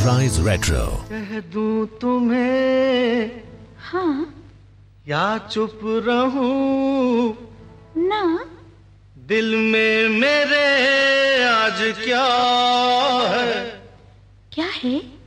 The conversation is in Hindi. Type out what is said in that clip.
Sunrise retro. कह दूं तुम्हें हाँ या चुप रहूं ना, दिल में मेरे आज क्या है? क्या है?